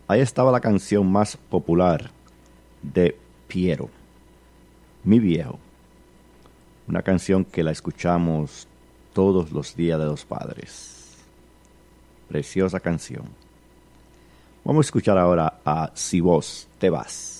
ahí estaba la canción más popular de Piero, Mi Viejo. Una canción que la escuchamos todos los días de los padres. Preciosa canción. Vamos a escuchar ahora a Si Vos Te Vas.